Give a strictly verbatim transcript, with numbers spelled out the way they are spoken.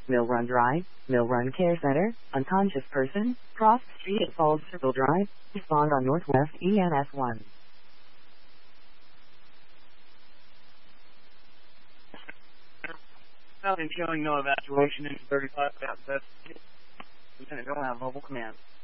Mill Run Drive, Mill Run Care Center, unconscious person, cross street at Falls Circle Drive, respond on Northwest E N S one. Nothing showing no evacuation into thirty-five. That's Lieutenant Don't have mobile command.